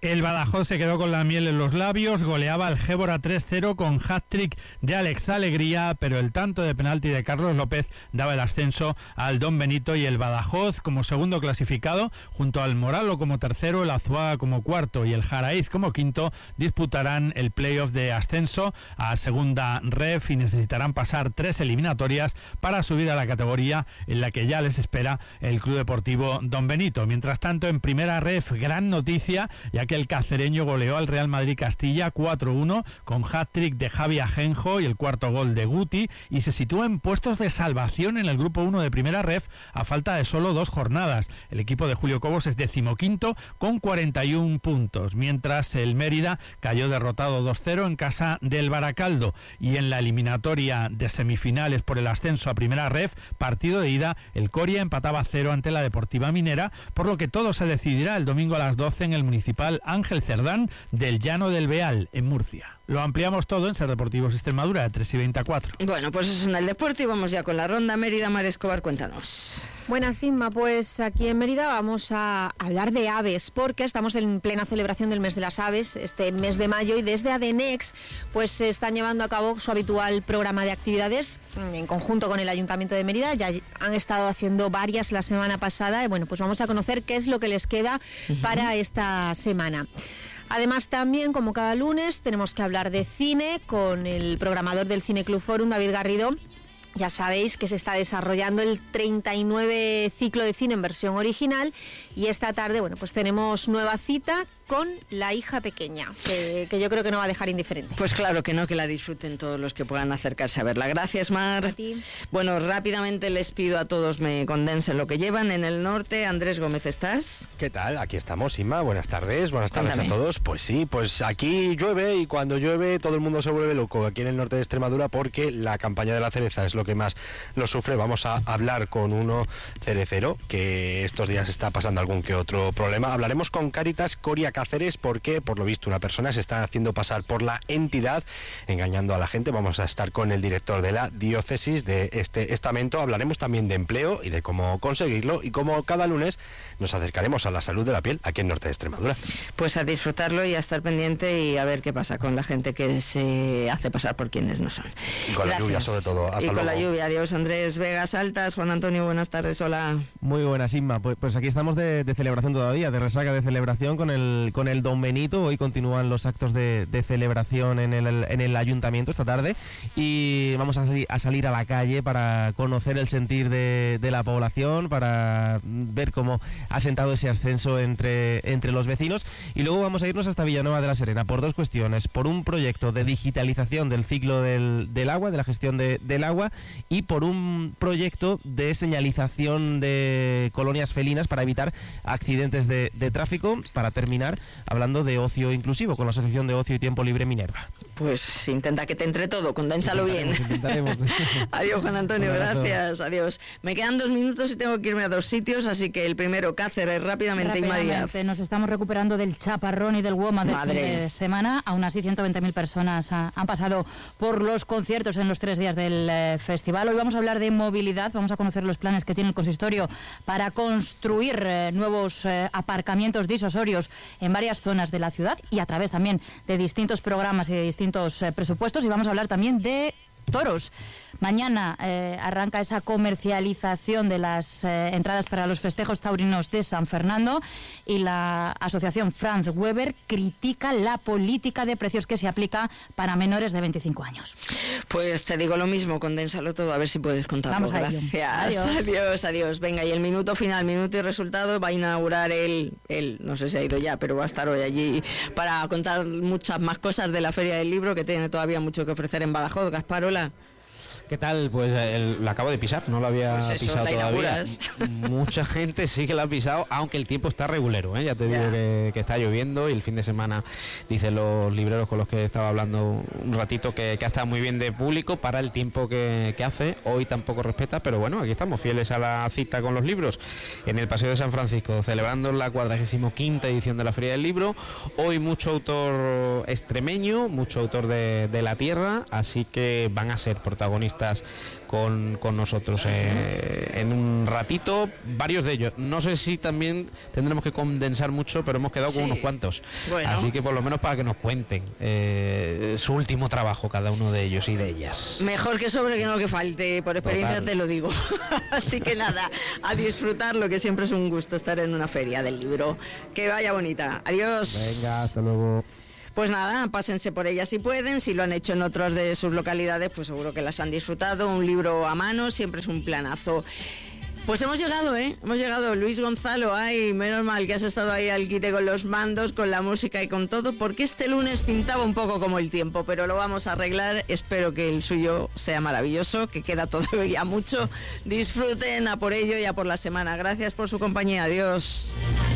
El Badajoz se quedó con la miel en los labios, goleaba al Gébora 3-0 con hat-trick de Alex Alegría, pero el tanto de penalti de Carlos López daba el ascenso al Don Benito, y el Badajoz como segundo clasificado, junto al Moralo como tercero, el Azuaga como cuarto y el Jaraíz como quinto, disputarán el playoff de ascenso a segunda ref y necesitarán pasar 3 eliminatorias para subir a la categoría en la que ya les espera el Club Deportivo Don Benito. Mientras tanto, en primera ref, gran noticia, ya que el cacereño goleó al Real Madrid Castilla 4-1 con hat-trick de Javi Ajenjo y el cuarto gol de Guti, y se sitúa en puestos de salvación en el grupo 1 de primera ref a falta de solo 2 jornadas. El equipo de Julio Cobos es 15º con 41 puntos, mientras el Mérida cayó derrotado 2-0 en casa del Baracaldo. Y en la eliminatoria de semifinales por el ascenso a primera ref, partido de ida, el Coria empataba 0 ante la Deportiva Minera, por lo que todo se decidirá el domingo a las 12 en el Municipal Ángel Cerdán del Llano del Beal, en Murcia. Lo ampliamos todo en Ser Deportivos Extremadura, de 3:24. Bueno, pues eso es en el deporte y vamos ya con la ronda Mérida. Mar Escobar, cuéntanos. Buenas, Inma. Pues aquí en Mérida vamos a hablar de aves, porque estamos en plena celebración del mes de las aves, este mes de mayo, y desde ADENEX pues se están llevando a cabo su habitual programa de actividades en conjunto con el Ayuntamiento de Mérida. Ya han estado haciendo varias la semana pasada y bueno, pues vamos a conocer qué es lo que les queda para esta semana. Además, también, como cada lunes, tenemos que hablar de cine con el programador del Cine Club Forum, David Garrido. Ya sabéis que se está desarrollando el 39 ciclo de cine en versión original, y esta tarde, bueno, pues tenemos nueva cita con La hija pequeña, que yo creo que no va a dejar indiferente. Pues claro que no, que la disfruten todos los que puedan acercarse a verla. Gracias, Mar. A ti. Bueno, rápidamente les pido a todos me condensen lo que llevan. En el norte, Andrés Gómez, ¿estás? ¿Qué tal? Aquí estamos, Inma. Buenas tardes Cuéntame. a todos. Pues sí, pues aquí llueve, y cuando llueve todo el mundo se vuelve loco aquí en el norte de Extremadura, porque la campaña de la cereza es lo que más lo sufre. Vamos a hablar con uno cerecero que estos días está pasando algún que otro problema. Hablaremos con Cáritas Coria Cáceres, porque por lo visto una persona se está haciendo pasar por la entidad, engañando a la gente. Vamos a estar con el director de la diócesis de este estamento. Hablaremos también de empleo y de cómo conseguirlo, y como cada lunes nos acercaremos a la salud de la piel aquí en norte de Extremadura. Pues a disfrutarlo y a estar pendiente y a ver qué pasa con la gente que se hace pasar por quienes no son. Y con la lluvia, sobre todo. Hasta luego. Con la lluvia. Adiós, Andrés. Vegas Altas. Juan Antonio, buenas tardes. Hola. Muy buenas, Inma. Pues aquí estamos de celebración todavía, de resaca de celebración con el Don Benito. Hoy continúan los actos de celebración en el ayuntamiento esta tarde, y vamos a salir a la calle para conocer el sentir de la población, para ver cómo ha sentado ese ascenso entre los vecinos, y luego vamos a irnos hasta Villanueva de la Serena por 2 cuestiones: por un proyecto de digitalización del ciclo del agua, de la gestión del agua, y por un proyecto de señalización de colonias felinas para evitar accidentes de tráfico, para terminar hablando de ocio inclusivo con la Asociación de Ocio y Tiempo Libre Minerva. Pues intenta que te entre todo, condénsalo bien. Intentaremos. Adiós, Juan Antonio, gracias, adiós. Me quedan 2 minutos y tengo que irme a 2 sitios, así que el primero, Cáceres, rápidamente. Nos estamos recuperando del chaparrón y del WOMA del fin de semana. Aún así, 120.000 personas han pasado por los conciertos en los 3 días del festival. Hoy vamos a hablar de movilidad, vamos a conocer los planes que tiene el consistorio para construir nuevos aparcamientos disuasorios en varias zonas de la ciudad, y a través también de distintos programas y de distintos presupuestos. Y vamos a hablar también de toros. Mañana arranca esa comercialización de las entradas para los festejos taurinos de San Fernando, y la asociación Franz Weber critica la política de precios que se aplica para menores de 25 años. Pues te digo lo mismo, condénsalo todo, a ver si puedes contarlo. Vamos a ello. Gracias. Adiós. Venga, y el minuto final, minuto y resultado, va a inaugurar él, no sé si ha ido ya, pero va a estar hoy allí para contar muchas más cosas de la Feria del Libro, que tiene todavía mucho que ofrecer en Badajoz. Gaspar, hola. ¿Qué tal? Pues la acabo de pisar, no la había pisado todavía. Mucha gente sí que la ha pisado, aunque el tiempo está regulero, ¿eh? Ya te digo que está lloviendo, y el fin de semana, dicen los libreros con los que estaba hablando un ratito, que ha estado muy bien de público para el tiempo que hace. Hoy tampoco respeta, pero bueno, aquí estamos fieles a la cita con los libros en el Paseo de San Francisco, celebrando la 45ª edición de la Feria del Libro. Hoy mucho autor extremeño, mucho autor de la tierra, así que van a ser protagonistas protagonistas con nosotros en un ratito, varios de ellos. No sé si también tendremos que condensar mucho, pero hemos quedado con unos cuantos. Bueno. Así que por lo menos para que nos cuenten su último trabajo, cada uno de ellos y de ellas. Mejor que sobre que no que falte, por experiencia te lo digo. Así que nada, a disfrutarlo, que siempre es un gusto estar en una feria del libro. Que vaya bonita. Adiós. Venga, hasta luego. Pues nada, pásense por ella si pueden, si lo han hecho en otras de sus localidades, pues seguro que las han disfrutado. Un libro a mano siempre es un planazo. Pues hemos llegado, Luis Gonzalo, ay, menos mal que has estado ahí al quite con los mandos, con la música y con todo, porque este lunes pintaba un poco como el tiempo, pero lo vamos a arreglar, espero que el suyo sea maravilloso, que queda todavía mucho. Disfruten a por ello y a por la semana. Gracias por su compañía, adiós.